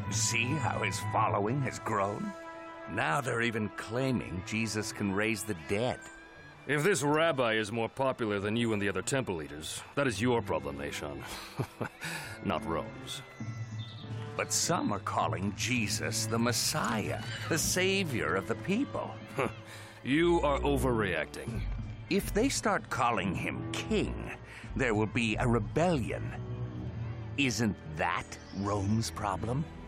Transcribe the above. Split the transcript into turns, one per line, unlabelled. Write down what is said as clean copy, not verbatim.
See how his following has grown? Now they're even claiming Jesus can raise the dead.
If this rabbi is more popular than you and the other temple leaders, that is your problem, Nashon. Not Rome's.
But some are calling Jesus the Messiah, the savior of the people.
You are overreacting.
If they start calling him king, there will be a rebellion. Isn't that Rome's problem?